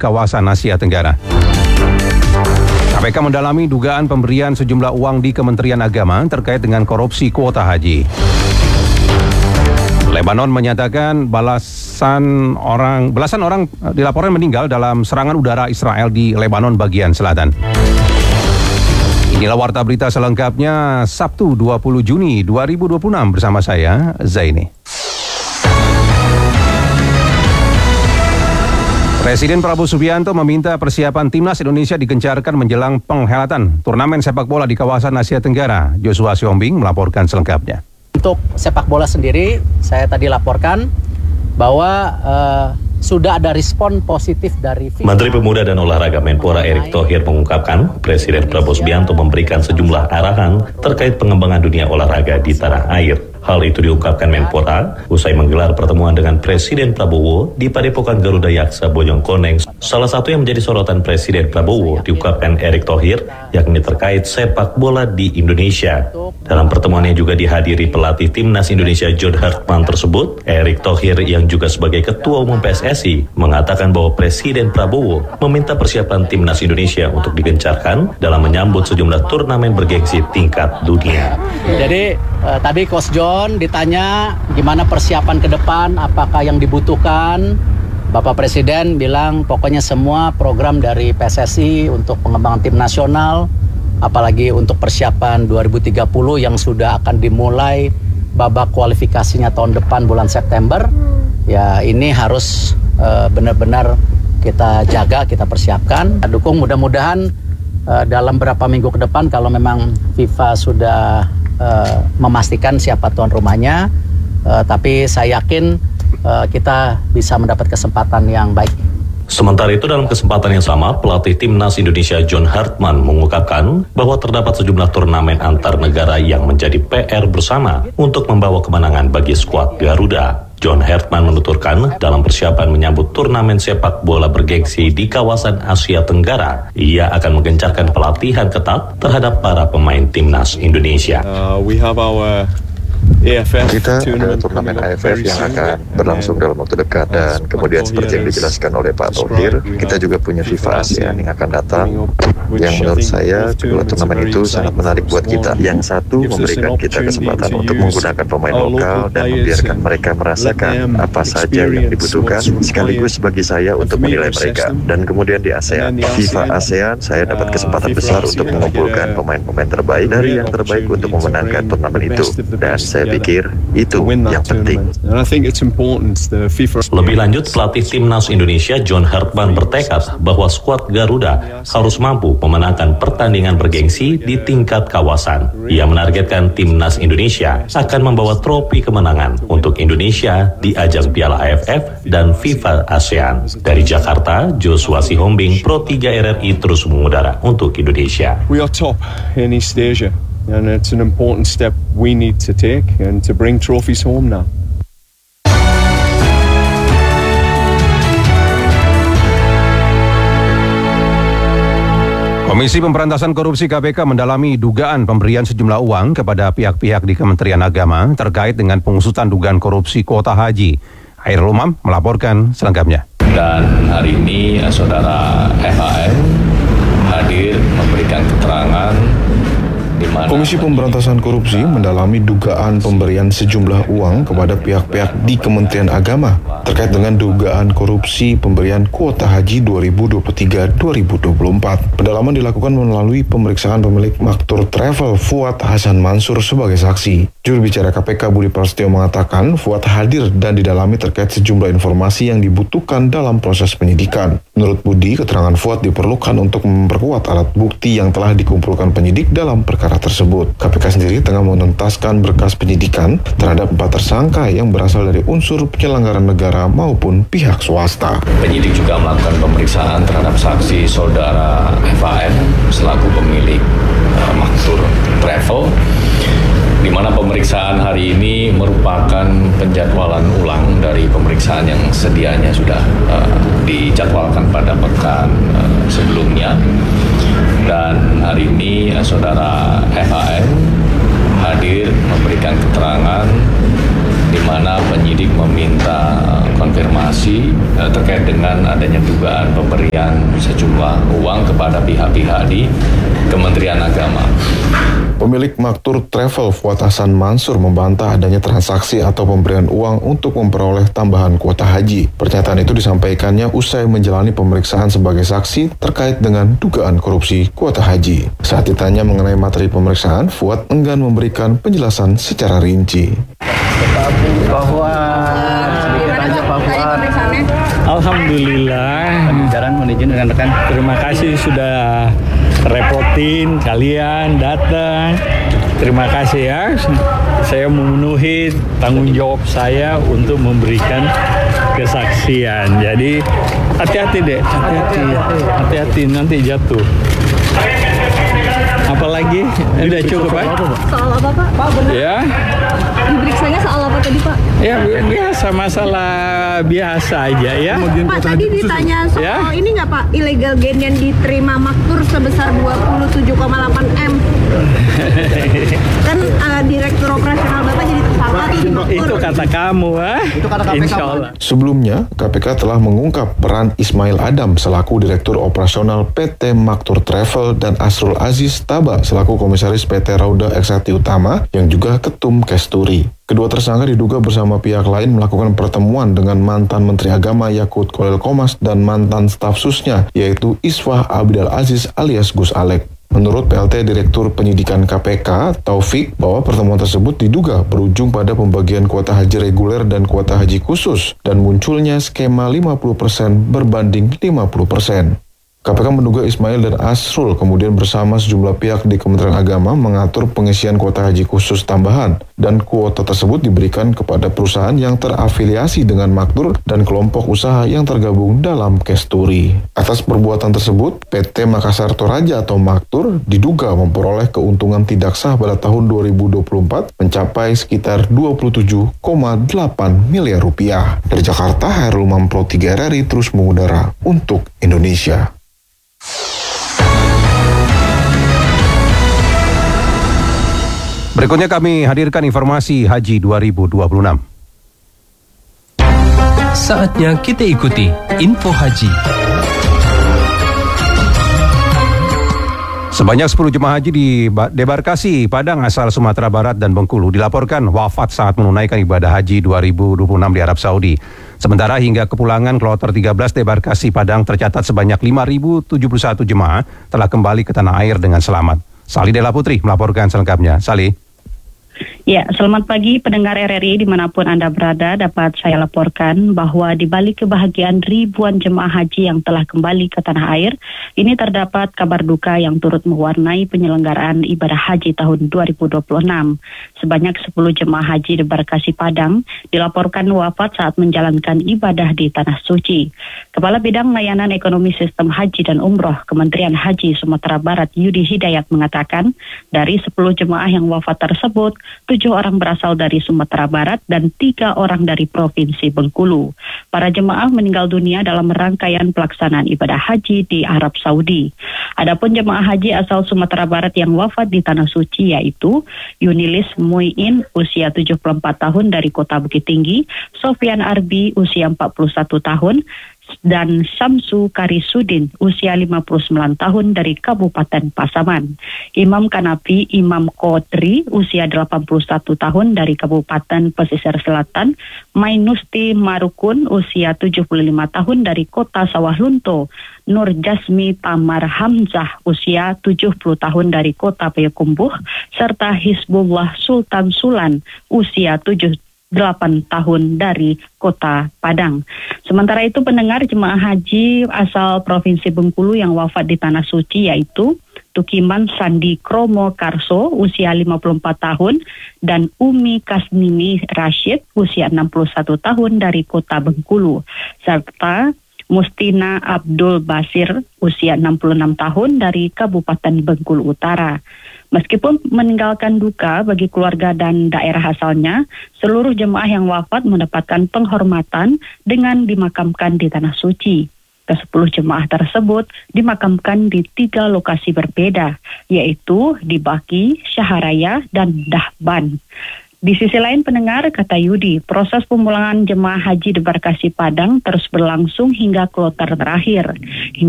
kawasan Asia Tenggara. KPK mendalami dugaan pemberian sejumlah uang di Kementerian Agama terkait dengan korupsi kuota haji. Lebanon menyatakan belasan orang dilaporkan meninggal dalam serangan udara Israel di Lebanon bagian selatan. Inilah warta berita selengkapnya Sabtu 20 Juni 2026 bersama saya, Zaini. Presiden Prabowo Subianto meminta persiapan Timnas Indonesia digencarkan menjelang penghelatan turnamen sepak bola di kawasan Asia Tenggara. Joshua Siombing melaporkan selengkapnya. Untuk sepak bola sendiri, saya tadi laporkan bahwa sudah ada respon positif dari FIFA. Menteri Pemuda dan Olahraga Menpora Erick Thohir mengungkapkan Presiden Prabowo Subianto memberikan sejumlah arahan terkait pengembangan dunia olahraga di tanah air. Hal itu diungkapkan Menpora usai menggelar pertemuan dengan Presiden Prabowo di Padepokan Garuda Yaksa Bojongkoneng. Salah satu yang menjadi sorotan Presiden Prabowo diungkapkan Erick Thohir, yakni terkait sepak bola di Indonesia. Dalam pertemuan yang juga dihadiri pelatih Timnas Indonesia John Hartman tersebut, Erick Thohir yang juga sebagai Ketua Umum PSSI mengatakan bahwa Presiden Prabowo meminta persiapan Timnas Indonesia untuk digencarkan dalam menyambut sejumlah turnamen bergengsi tingkat dunia. Jadi tadi Coach John ditanya gimana persiapan ke depan, apakah yang dibutuhkan. Bapak Presiden bilang pokoknya semua program dari PSSI untuk pengembangan tim nasional, apalagi untuk persiapan 2030 yang sudah akan dimulai babak kualifikasinya tahun depan bulan September. Ya ini harus benar-benar kita jaga, kita persiapkan. Dukung mudah-mudahan dalam beberapa minggu ke depan kalau memang FIFA sudah memastikan siapa tuan rumahnya, tapi saya yakin kita bisa mendapat kesempatan yang baik. Sementara itu dalam kesempatan yang sama, pelatih Timnas Indonesia John Hartman mengungkapkan bahwa terdapat sejumlah turnamen antar negara yang menjadi PR bersama untuk membawa kemenangan bagi skuad Garuda. John Hartman menuturkan dalam persiapan menyambut turnamen sepak bola bergengsi di kawasan Asia Tenggara, ia akan menggencarkan pelatihan ketat terhadap para pemain Timnas Indonesia. Kita ada turnamen AFF yang akan berlangsung dalam waktu dekat, dan kemudian seperti yang dijelaskan oleh Pak Thohir, kita juga punya FIFA ASEAN yang akan datang, yang menurut saya kedua turnamen itu sangat menarik buat kita. Yang satu memberikan kita kesempatan untuk menggunakan pemain lokal dan membiarkan mereka merasakan apa saja yang dibutuhkan, sekaligus bagi saya untuk menilai mereka. Dan kemudian di ASEAN, FIFA ASEAN, saya dapat kesempatan besar untuk mengumpulkan pemain-pemain terbaik dari yang terbaik untuk memenangkan turnamen itu, dan saya pikir itu yang penting. Lebih lanjut, pelatih Timnas Indonesia John Hartman bertekad bahwa skuad Garuda harus mampu memenangkan pertandingan bergengsi di tingkat kawasan. Ia menargetkan Timnas Indonesia akan membawa trofi kemenangan untuk Indonesia di ajang Piala AFF dan FIFA ASEAN. Dari Jakarta, Joshua Sihombing, Pro 3 RRI terus mengudara untuk Indonesia. We are top in East Asia. And it's an important step we need to take and to bring trophies home now. Komisi Pemberantasan Korupsi KPK mendalami dugaan pemberian sejumlah uang kepada pihak-pihak di Kementerian Agama terkait dengan pengusutan dugaan korupsi kuota haji. Hairul Umam melaporkan selengkapnya. Dan hari ini saudara FHM hadir memberikan keterangan. Komisi Pemberantasan Korupsi mendalami dugaan pemberian sejumlah uang kepada pihak-pihak di Kementerian Agama terkait dengan dugaan korupsi pemberian kuota haji 2023-2024. Pendalaman dilakukan melalui pemeriksaan pemilik Maktur Travel Fuad Hasan Mansur sebagai saksi. Juru bicara KPK Budi Prasetyo mengatakan Fuad hadir dan didalami terkait sejumlah informasi yang dibutuhkan dalam proses penyidikan. Menurut Budi, keterangan Fuad diperlukan untuk memperkuat alat bukti yang telah dikumpulkan penyidik dalam perkara tersebut. KPK sendiri tengah menuntaskan berkas penyidikan terhadap 4 tersangka yang berasal dari unsur penyelenggaraan negara maupun pihak swasta. Penyidik juga melakukan pemeriksaan terhadap saksi saudara FAM selaku pemilik Maktur Travel, di mana pemeriksaan hari ini merupakan penjadwalan ulang dari pemeriksaan yang sedianya sudah dijadwalkan pada pekan sebelumnya. Dan hari ini saudara FAM hadir memberikan keterangan di mana penyidik meminta konfirmasi terkait dengan adanya dugaan pemberian sejumlah uang kepada pihak-pihak di Kementerian Agama. Pemilik Maktur Travel Fuad Hasan Mansur membantah adanya transaksi atau pemberian uang untuk memperoleh tambahan kuota haji. Pernyataan itu disampaikannya usai menjalani pemeriksaan sebagai saksi terkait dengan dugaan korupsi kuota haji. Saat ditanya mengenai materi pemeriksaan, Fuad enggan memberikan penjelasan secara rinci. Bahwa sedikit aja Pak Fuad. Alhamdulillah. Jalan menuju dengan rekan. Terima kasih sudah repotin kalian datang. Terima kasih ya. Saya memenuhi tanggung jawab saya untuk memberikan kesaksian. Jadi hati-hati deh, hati-hati nanti jatuh. Apalagi? Udah cukup Pak? Soal apa Pak? Ya. Diperiksanya soal apa tadi Pak? Ya biasa, masalah biasa aja ya. Pak tadi ditanya soal ini nggak Pak, illegal gain yang diterima Maktur sebesar 27,8 M. Kan Direktur Operasional Bapak jadi tersangka di Maktur. Itu kata kamu Itu kata KPK. Insya Allah. Sebelumnya, KPK telah mengungkap peran Ismail Adam selaku Direktur Operasional PT Maktur Travel dan Asrul Aziz Taba selaku Komisaris PT Rauda Eksakti Utama yang juga Ketum Kesturi. Kedua tersangka diduga bersama pihak lain melakukan pertemuan dengan mantan Menteri Agama Yakut Khalil Qomas dan mantan staf susnya yaitu Iswah Abdul Aziz alias Gus Alek. Menurut PLT Direktur Penyidikan KPK, Taufik, bahwa pertemuan tersebut diduga berujung pada pembagian kuota haji reguler dan kuota haji khusus dan munculnya skema 50% berbanding 50%. KPK menduga Ismail dan Asrul kemudian bersama sejumlah pihak di Kementerian Agama mengatur pengisian kuota haji khusus tambahan dan kuota tersebut diberikan kepada perusahaan yang terafiliasi dengan Maktur dan kelompok usaha yang tergabung dalam Kesturi. Atas perbuatan tersebut, PT Makassar Toraja atau Maktur diduga memperoleh keuntungan tidak sah pada tahun 2024 mencapai sekitar 27,8 miliar rupiah. Dari Jakarta, Hairul Umam Pro 3 RRI terus mengudara untuk Indonesia. Berikutnya kami hadirkan informasi Haji 2026. Saatnya kita ikuti Info Haji. Sebanyak 10 jemaah haji di debarkasi Padang asal Sumatera Barat dan Bengkulu dilaporkan wafat saat menunaikan ibadah haji 2026 di Arab Saudi. Sementara hingga kepulangan kloter 13 debarkasi Padang tercatat sebanyak 5.071 jemaah telah kembali ke tanah air dengan selamat. Sali Dela Putri melaporkan selengkapnya. Sali. Ya, selamat pagi pendengar RRI dimanapun Anda berada. Dapat saya laporkan bahwa di balik kebahagiaan ribuan jemaah haji yang telah kembali ke tanah air, ini terdapat kabar duka yang turut mewarnai penyelenggaraan ibadah haji tahun 2026. Sebanyak 10 jemaah haji di Barkasi Padang dilaporkan wafat saat menjalankan ibadah di Tanah Suci. Kepala Bidang Layanan Ekonomi Sistem Haji dan Umroh Kementerian Haji Sumatera Barat Yudi Hidayat mengatakan, dari 10 jemaah yang wafat tersebut, 7 orang berasal dari Sumatera Barat dan 3 orang dari Provinsi Bengkulu. Para jemaah meninggal dunia dalam rangkaian pelaksanaan ibadah haji di Arab Saudi. Adapun jemaah haji asal Sumatera Barat yang wafat di Tanah Suci yaitu Yunilis Muin usia 74 tahun dari Kota Bukit Tinggi, Sofian Arbi usia 41 tahun, dan Samsu Karisudin usia 59 tahun dari Kabupaten Pasaman. Imam Kanapi Imam Kodri usia 81 tahun dari Kabupaten Pesisir Selatan, Mainusti Marukun usia 75 tahun dari Kota Sawah Lunto, Nur Jasmi Tamar Hamzah usia 70 tahun dari Kota Payakumbuh, serta Hizbullah Sultan Sulan usia 8 tahun dari Kota Padang. Sementara itu pendengar jemaah haji asal Provinsi Bengkulu yang wafat di Tanah Suci yaitu Tukiman Sandi Kromo Karso usia 54 tahun dan Umi Kasnini Rashid usia 61 tahun dari Kota Bengkulu, serta Mustina Abdul Basir usia 66 tahun dari Kabupaten Bengkulu Utara. Meskipun meninggalkan duka bagi keluarga dan daerah asalnya, seluruh jemaah yang wafat mendapatkan penghormatan dengan dimakamkan di Tanah Suci. Ke-10 jemaah tersebut dimakamkan di 3 lokasi berbeda, yaitu di Baki, Syaharaya, dan Dahban. Di sisi lain pendengar, kata Yudi, proses pemulangan jemaah haji debarkasi Padang terus berlangsung hingga kloter terakhir.